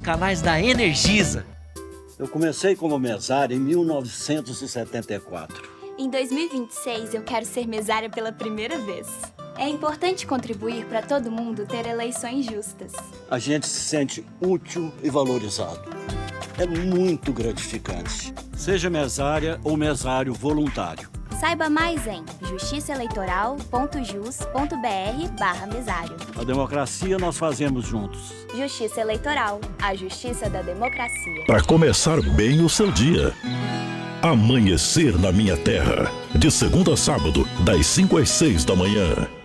canais da Energisa. Eu comecei como mesário em 1974. Em 2026, eu quero ser mesária pela primeira vez. É importante contribuir para todo mundo ter eleições justas. A gente se sente útil e valorizado. É muito gratificante. Seja mesária ou mesário voluntário. Saiba mais em justiçaeleitoral.jus.br/mesário. A democracia nós fazemos juntos. Justiça Eleitoral, a justiça da democracia. Para começar bem o seu dia. Amanhecer na Minha Terra. De segunda a sábado, das 5 às 6 da manhã.